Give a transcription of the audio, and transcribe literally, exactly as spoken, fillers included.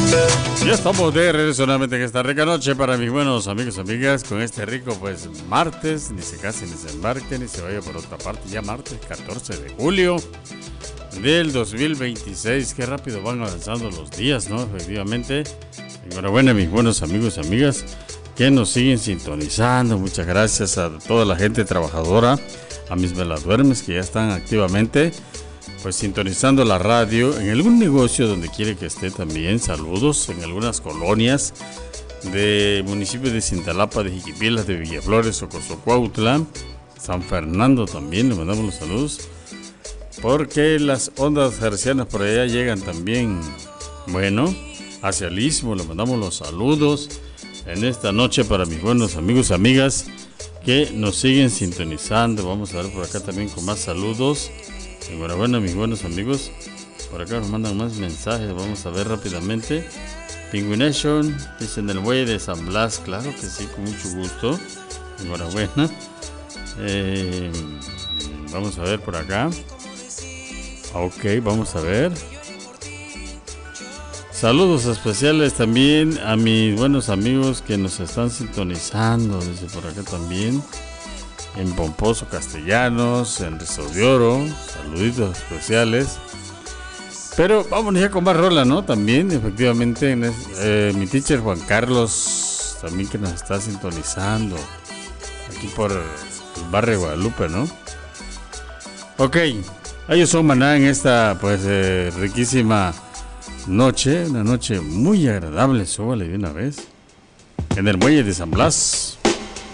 Ya estamos de regreso nuevamente en esta rica noche para mis buenos amigos y amigas con este rico pues martes, ni se case ni se embarque ni se vaya por otra parte, ya martes catorce de julio del dos mil veintiséis. Qué rápido van avanzando los días, ¿no? Efectivamente, enhorabuena mis buenos amigos y amigas que nos siguen sintonizando. Muchas gracias a toda la gente trabajadora, a mis veladuermes que ya están activamente pues sintonizando la radio en algún negocio donde quiere que esté también. Saludos en algunas colonias de municipios de Cintalapa, de Jiquipilas, de Villaflores, Ocosocuautla, San Fernando también, le mandamos los saludos porque las ondas hercianas por allá llegan también. Bueno, hacia el Istmo le mandamos los saludos en esta noche para mis buenos amigos y amigas que nos siguen sintonizando. Vamos a ver por acá también con más saludos. Enhorabuena mis buenos amigos. Por acá nos mandan más mensajes. Vamos a ver rápidamente. Penguination dice en el muelle de San Blas. Claro que sí, con mucho gusto. Enhorabuena. eh, Vamos a ver por acá. Ok, vamos a ver. Saludos especiales también a mis buenos amigos que nos están sintonizando. Dice por acá también en Pomposo Castellanos, en Rizzo de Oro, saluditos especiales. Pero vámonos ya con más rola, ¿no? También, efectivamente, eh, mi teacher Juan Carlos, también que nos está sintonizando, aquí por el barrio Guadalupe, ¿no? Ok, ellos son Maná en esta, pues, eh, riquísima noche, una noche muy agradable, súbale de una vez, en el muelle de San Blas.